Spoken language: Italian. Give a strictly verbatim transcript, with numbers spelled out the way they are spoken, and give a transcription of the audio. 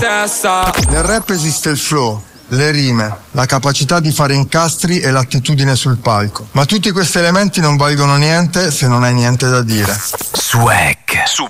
testa. Nel rap esiste il flow, le rime, la capacità di fare incastri e l'attitudine sul palco. Ma tutti questi elementi non valgono niente se non hai niente da dire. Swag.